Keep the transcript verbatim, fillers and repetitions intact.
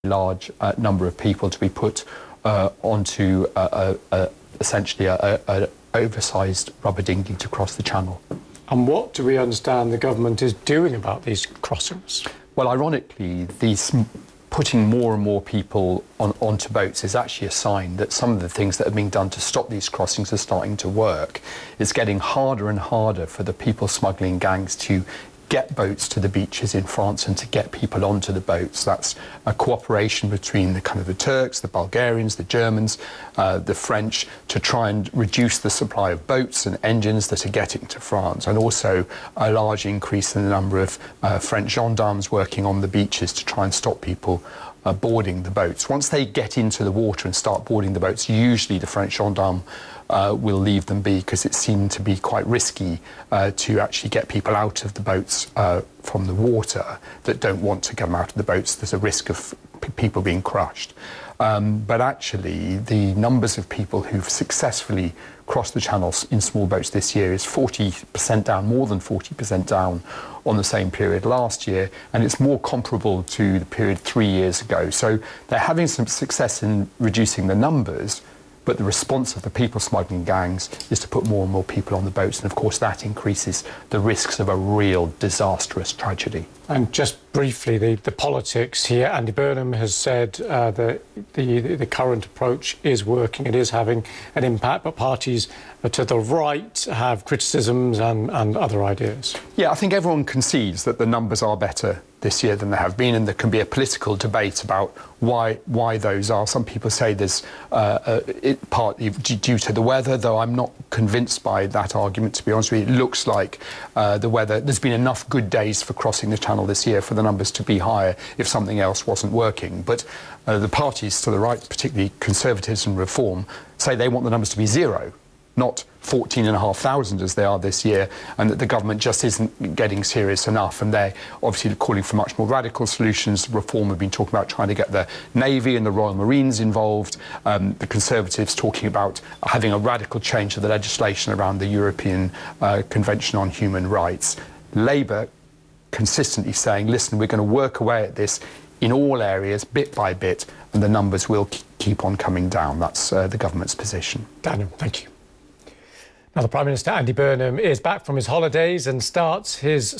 large uh, number of people to be put uh, onto uh, a, a, essentially a, a, a oversized rubber dinghy to cross the channel. And what do we understand the government is doing about these crossings? Well, ironically, these putting more and more people on, onto boats is actually a sign that some of the things that are being done to stop these crossings are starting to work. It's getting harder and harder for the people smuggling gangs to get boats to the beaches in France and to get people onto the boats. That's a cooperation between the kind of the Turks, the Bulgarians, the Germans, uh, the French, to try and reduce the supply of boats and engines that are getting to France, and also a large increase in the number of uh, French gendarmes working on the beaches to try and stop people uh, boarding the boats. Once they get into the water and start boarding the boats, usually the French gendarme Uh, will leave them be, because it seemed to be quite risky uh, to actually get people out of the boats uh, from the water that don't want to get them out of the boats. There's a risk of p people being crushed. Um, but actually, the numbers of people who've successfully crossed the channels in small boats this year is forty percent down, more than forty percent down on the same period last year, and it's more comparable to the period three years ago. So they're having some success in reducing the numbers, but the response of the people smuggling gangs is to put more and more people on the boats, and of course that increases the risks of a real disastrous tragedy. And just briefly, the, the politics here. Andy Burnham has said uh, that the, the current approach is working, it is having an impact, but parties to the right have criticisms and, and other ideas. Yeah, I think everyone concedes that the numbers are better this year than they have been, and there can be a political debate about why why those are. Some people say there's uh, uh, it partly due to the weather, though I'm not convinced by that argument, to be honest with you. It looks like uh, the weather, there's been enough good days for crossing the channel this year for the numbers to be higher if something else wasn't working. But uh, the parties to the right, particularly Conservatives and Reform, say they want the numbers to be zero, not fourteen and a half thousand as they are this year, and that the government just isn't getting serious enough, and they're obviously calling for much more radical solutions. Reform have been talking about trying to get the Navy and the Royal Marines involved. Um, the Conservatives talking about having a radical change of the legislation around the European uh, Convention on Human Rights. Labour consistently saying, listen, we're going to work away at this in all areas, bit by bit, and the numbers will keep on coming down. That's uh, the government's position. Daniel, thank you. Now, the Prime Minister, Andy Burnham, is back from his holidays and starts his